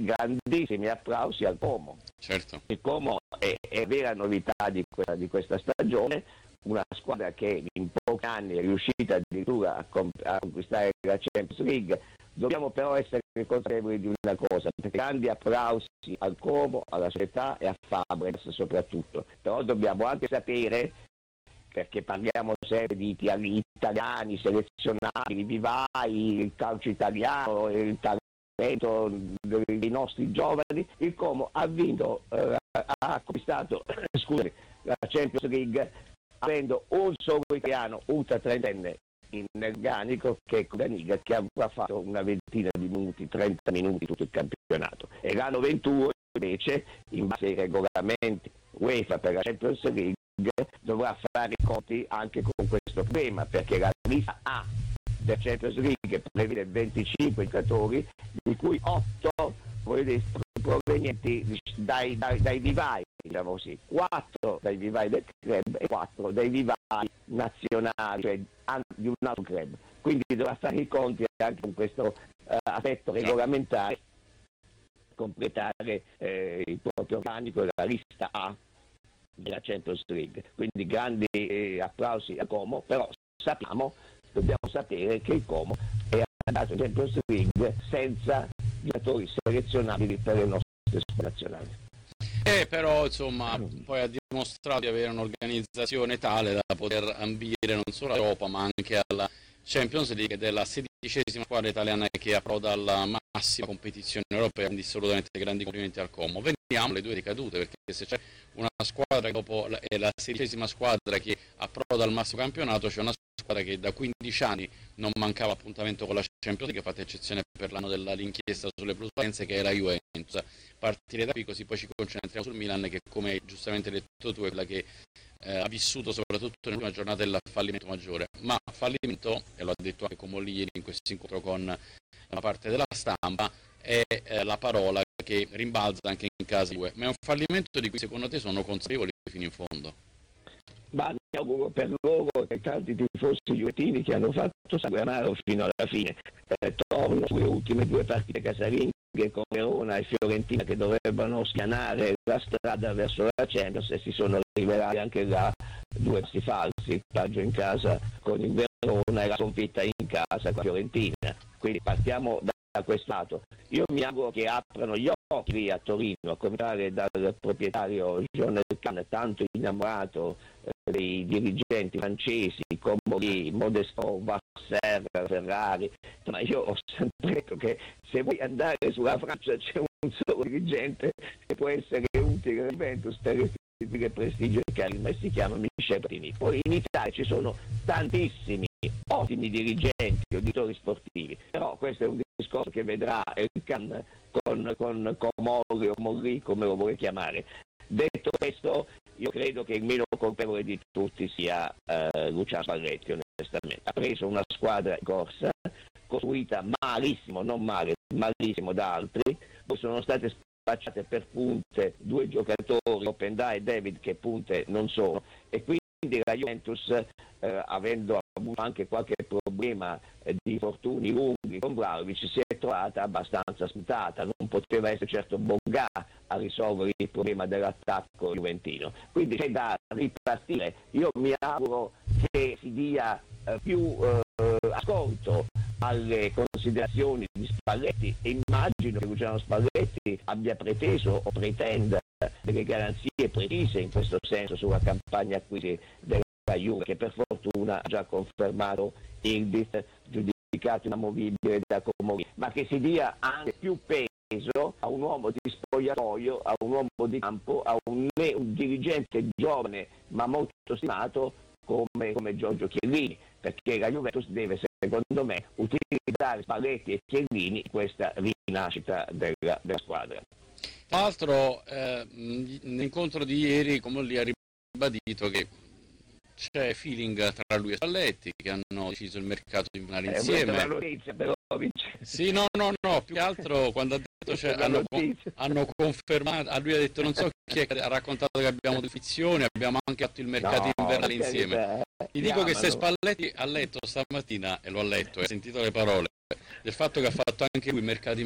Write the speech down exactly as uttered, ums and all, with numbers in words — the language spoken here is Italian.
grandissimi applausi al Como. Certo. Il Como è, è vera novità di questa, di questa stagione, una squadra che in pochi anni è riuscita addirittura a, comp- a conquistare la Champions League. Dobbiamo però essere consapevoli di una cosa: grandi applausi al Como, alla società e a Fabregas soprattutto, però dobbiamo anche sapere, perché parliamo sempre di italiani selezionati, vivai, il calcio italiano, il talento dei nostri giovani. Il Como ha vinto, eh, ha conquistato scusami, la Champions League avendo un solo italiano ultra trentenne in organico, che è Coniga, che ha fatto una ventina di minuti, trenta minuti tutto il campionato, e l'anno ventuno invece, in base ai regolamenti UEFA per la Champions League, dovrà fare i conti anche con questo problema, perché la lista A del Champions League prevede venticinque giocatori, di cui otto provenienti dai, dai, dai vivai, diciamo così, quattro dai vivai del club e quattro dai vivai nazionali, cioè di un altro club. Quindi dovrà fare i conti anche con questo uh, aspetto regolamentare, completare eh, il proprio organico, la lista A della Champions League. Quindi grandi eh, applausi a Como, però sappiamo, dobbiamo sapere che il Como è andato in Champions League senza giocatori selezionabili per le nostre squadre nazionali. Eh, però insomma poi ha dimostrato di avere un'organizzazione tale da poter ambire non solo all'Europa ma anche alla Champions League, ed è la sedicesima squadra italiana che approda alla massima competizione europea, quindi assolutamente grandi complimenti al Como. Veniamo alle due ricadute, perché se c'è una squadra che dopo è la sedicesima squadra che approda al massimo campionato, c'è una squadra che da quindici anni non mancava appuntamento con la Champions League, fatta eccezione per l'anno dell'inchiesta sulle plusvalenze, che è la Juventus. Partire da qui, così poi ci concentriamo sul Milan, che come giustamente hai detto tu è quella che eh, ha vissuto soprattutto nell'ultima giornata del fallimento maggiore, ma fallimento, e lo ha detto anche Comolli ieri in questo incontro con la parte della stampa, è eh, la parola che rimbalza anche in casa di U E, ma è un fallimento di cui secondo te sono consapevoli fino in fondo? Ma mi auguro per loro che tanti tifosi juventini che hanno fatto sangue amaro fino alla fine eh, tornano sulle ultime due partite casalinghe con Verona e Fiorentina, che dovrebbero spianare la strada verso la Champions, e si sono rivelati anche là due passi falsi: il pareggio in casa con il Verona e la sconfitta in casa con la Fiorentina. Quindi partiamo da da questo lato. Io mi auguro che aprano gli occhi lì a Torino, a cominciare dal proprietario Jean Elkann, tanto innamorato eh, dei dirigenti francesi come Modesto, Vasser, Ferrari. Ma io ho sempre detto che se vuoi andare sulla Francia c'è un solo dirigente che può essere utile alla Juventus per restituire prestigio e carisma, e si chiama Michel Platini. Poi in Italia ci sono tantissimi ottimi dirigenti, auditori sportivi, però questo è un discorso che vedrà Elkann con, con Comolli o Molli, come lo vuoi chiamare. Detto questo, io credo che il meno colpevole di tutti sia eh, Luciano Spalletti, onestamente. Ha preso una squadra in corsa, costruita malissimo, non male, malissimo da altri, poi sono state spacciate per punte due giocatori, Openda e David, che punte non sono, e quindi Quindi la Juventus, eh, avendo avuto anche qualche problema eh, di infortuni lunghi con Vlahovic, si è trovata abbastanza spuntata. Non poteva essere certo Bongà a risolvere il problema dell'attacco juventino. Quindi c'è da ripartire. Io mi auguro che si dia eh, più eh, ascolto alle considerazioni di Spalletti, e immagino che Luciano Spalletti abbia preteso o pretenda delle garanzie precise in questo senso sulla campagna acquisi della Juve, che per fortuna ha già confermato Ildiz, giudicato inamovibile da Comolli, ma che si dia anche più peso a un uomo di spogliatoio, a un uomo di campo, a un, un dirigente giovane ma molto stimato come, come Giorgio Chiellini, perché la Juventus deve, secondo me, utilizzare Spalletti e Chiellini in questa rinascita della, della squadra. Tra l'altro, eh, nell'incontro di ieri Comolli ha ribadito che c'è feeling tra lui e Spalletti, che hanno deciso il mercato di andare eh, insieme. È una notizia, però, sì, no, no, no, più che altro quando ha detto, cioè, hanno, hanno confermato, a lui ha detto, non so chi è che ha raccontato che abbiamo di fizione, abbiamo anche fatto il mercato no, invernale insieme. Ti dico che se Spalletti ha letto stamattina, e lo ha letto, e ha sentito le parole, del fatto che ha fatto anche lui il mercato